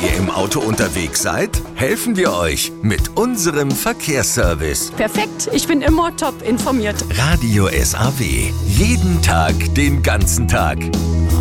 ihr im Auto unterwegs seid? Helfen wir euch mit unserem Verkehrsservice. Perfekt, ich bin immer top informiert. Radio SAW. Jeden Tag, den ganzen Tag.